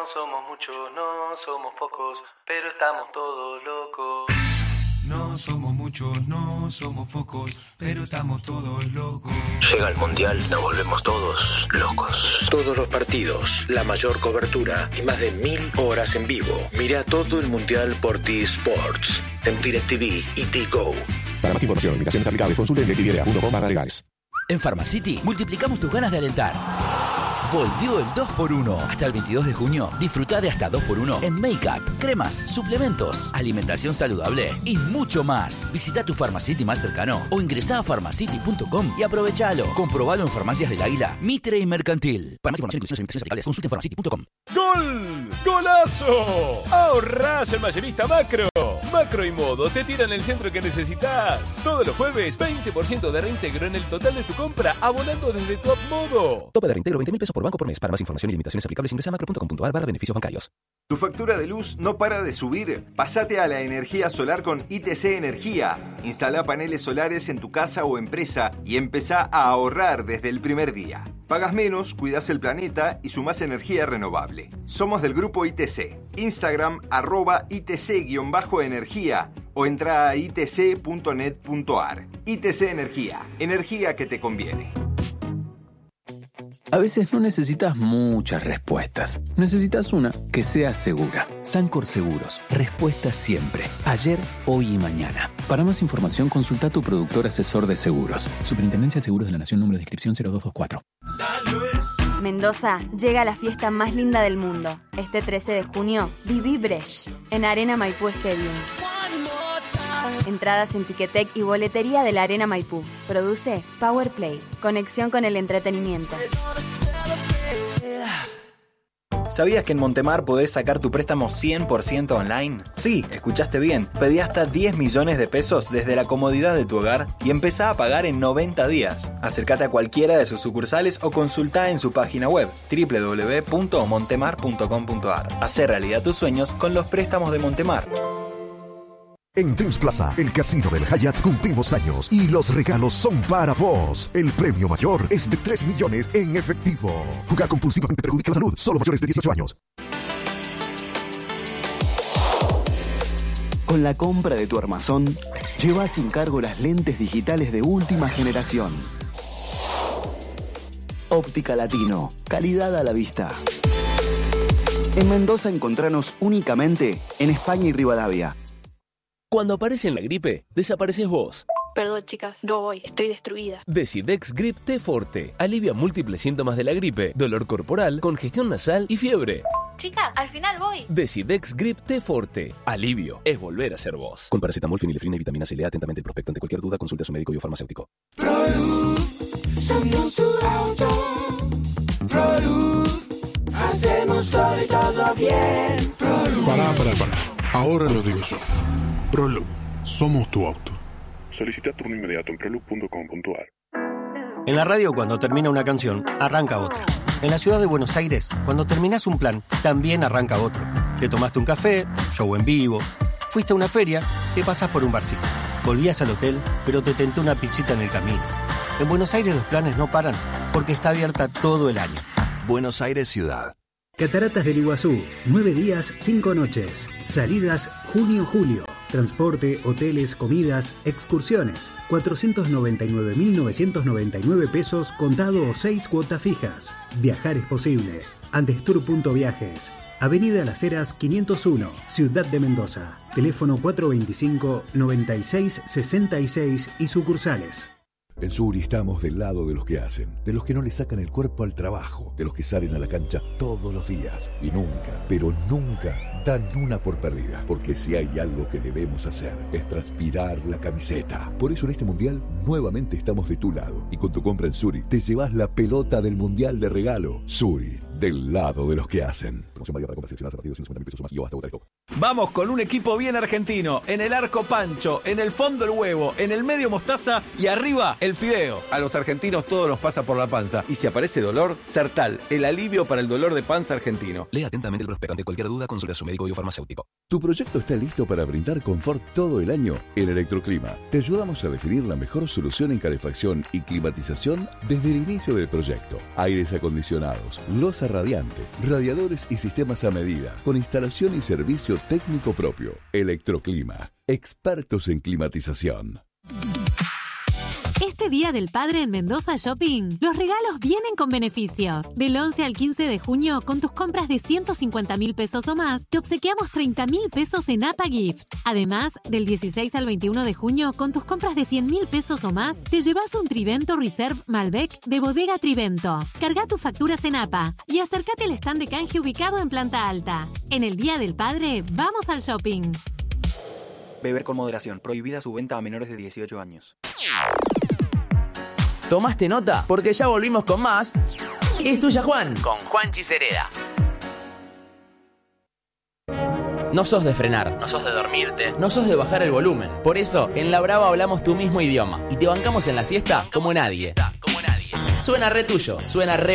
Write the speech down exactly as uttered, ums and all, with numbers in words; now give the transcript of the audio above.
somos muchos, no somos pocos, pero estamos todos locos. No somos muchos, no somos pocos, pero estamos todos locos. Llega el Mundial, nos volvemos todos locos. Todos los partidos, la mayor cobertura y más de mil horas en vivo. Mira todo el Mundial por T-Sports, en DirecTV y T-Go. Para más información, invitaciones aplicables, consulte en directv punto com barra legales. En Pharmacity multiplicamos tus ganas de alentar. Volvió el dos por uno. Hasta el veintidós de junio, disfruta de hasta dos por uno en make-up, cremas, suplementos, alimentación saludable y mucho más. Visita tu Pharmacity más cercano o ingresá a pharmacity punto com y aprovechalo. Comprobalo en Farmacias del Águila, Mitre y Mercantil. Para más información, inclusiones e invitaciones aplicables, consulta en pharmacity punto com. ¡Gol! ¡Golazo! ¡Ahorrás el mayorista Macro! Macro y Modo te tiran el centro que necesitas. Todos los jueves, veinte por ciento de reintegro en el total de tu compra, abonando desde Top Modo. Tope de reintegro veinte mil pesos por banco por mes. Para más información y limitaciones aplicables, ingresa a macro punto com punto a r barra beneficios bancarios. ¿Tu factura de luz no para de subir? Pásate a la energía solar con I T C Energía. Instala paneles solares en tu casa o empresa y empezá a ahorrar desde el primer día. Pagas menos, cuidas el planeta y sumás energía renovable. Somos del grupo I T C. Instagram arroba I T C-energía o entra a i t c punto net punto a r. I T C Energía. Energía que te conviene. A veces no necesitas muchas respuestas. Necesitas una que sea segura. Sancor Seguros. Respuesta siempre. Ayer, hoy y mañana. Para más información, consulta a tu productor asesor de seguros. Superintendencia de Seguros de la Nación, número de inscripción cero dos dos cuatro. Mendoza llega a la fiesta más linda del mundo. Este trece de junio, viví Brecht en Arena Maipú Stadium. Entradas en Ticketek y boletería de la Arena Maipú. Produce Power Play. Conexión con el entretenimiento. ¿Sabías que en Montemar podés sacar tu préstamo cien por ciento online? Sí, escuchaste bien. Pedí hasta diez millones de pesos desde la comodidad de tu hogar y empezá a pagar en noventa días. Acércate a cualquiera de sus sucursales o consultá en su página web doble u doble u doble u punto montemar punto com punto a r. Hacé realidad tus sueños con los préstamos de Montemar. En Dreams Plaza, el casino del Hyatt, cumplimos años y los regalos son para vos. El premio mayor es de tres millones en efectivo. Jugar compulsivamente perjudica la salud. Solo mayores de dieciocho años. Con la compra de tu armazón, lleva sin cargo las lentes digitales de última generación. Óptica Latino. Calidad a la vista. En Mendoza encontranos únicamente en España y Rivadavia. Cuando aparece en la gripe, desapareces vos. Perdón, chicas, no voy, estoy destruida. Decidex Grip T Forte. Alivia múltiples síntomas de la gripe, dolor corporal, congestión nasal y fiebre. Chicas, al final voy. Decidex Grip T Forte. Alivio es volver a ser vos. Con paracetamol, fenilefrina y vitamina C. Lea atentamente el prospecto. Ante cualquier duda, consulte a su médico y o farmacéutico. ProLuz, somos tu auto. ProLuz, hacemos todo y todo bien. ProLuz. Pará, pará, pará. Ahora lo digo yo. ProLuz, somos tu auto. Solicita turno inmediato en proluz punto com punto a r. En la radio, cuando termina una canción, arranca otra. En la ciudad de Buenos Aires, cuando terminás un plan, también arranca otro. Te tomaste un café, show en vivo, fuiste a una feria, te pasás por un barcito. Volvías al hotel, pero te tentó una pizzita en el camino. En Buenos Aires los planes no paran, porque está abierta todo el año. Buenos Aires Ciudad. Cataratas del Iguazú, nueve días, cinco noches. Salidas junio-julio. Transporte, hoteles, comidas, excursiones. cuatrocientos noventa y nueve mil novecientos noventa y nueve pesos contado o seis cuotas fijas. Viajar es posible. Andestour.viajes. Avenida Las Heras quinientos uno, Ciudad de Mendoza. Teléfono cuatro veinticinco, noventa y seis, sesenta y seis y sucursales. En Suri estamos del lado de los que hacen, de los que no le sacan el cuerpo al trabajo, de los que salen a la cancha todos los días y nunca, pero nunca dan una por perdida, porque si hay algo que debemos hacer es transpirar la camiseta. Por eso en este mundial nuevamente estamos de tu lado y con tu compra en Suri te llevas la pelota del mundial de regalo. Suri, del lado de los que hacen. Promoción válida para compras seleccionadas a partir de ciento cincuenta mil pesos o más y o hasta otra copa. Vamos con un equipo bien argentino. En el arco Pancho, en el fondo el huevo, en el medio mostaza y arriba el fideo. A los argentinos todo nos pasa por la panza. Y si aparece dolor, Sertal, el alivio para el dolor de panza argentino. Lea atentamente el prospecto. Ante cualquier duda, consulte a su médico y o farmacéutico. ¿Tu proyecto está listo para brindar confort todo el año? En Electroclima te ayudamos a definir la mejor solución en calefacción y climatización desde el inicio del proyecto. Aires acondicionados, losa Terraza radiante, radiadores y sistemas a medida, con instalación y servicio técnico propio. Electroclima, expertos en climatización. Este Día del Padre en Mendoza Shopping, los regalos vienen con beneficios. Del once al quince de junio, con tus compras de ciento cincuenta mil pesos o más, te obsequiamos treinta mil pesos en A P A Gift. Además, del dieciséis al veintiuno de junio, con tus compras de cien mil pesos o más, te llevas un Trivento Reserve Malbec de Bodega Trivento. Carga tus facturas en A P A y acércate al stand de canje ubicado en planta alta. En el Día del Padre, vamos al shopping. Beber con moderación. Prohibida su venta a menores de dieciocho años. ¿Tomaste nota? Porque ya volvimos con más. Es tuya, Juan, con Juan Chicereda. No sos de frenar, no sos de dormirte, no sos de bajar el volumen. Por eso, en La Brava hablamos tu mismo idioma y te bancamos en la siesta como nadie. Suena re tuyo, suena re